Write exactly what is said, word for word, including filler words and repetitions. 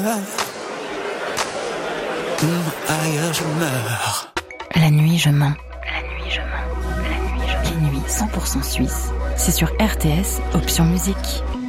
Ailleurs je meurs. La nuit je mens. La nuit je mens. La nuit je mens. Les nuits cent pour cent suisse. C'est sur R T S, option musique.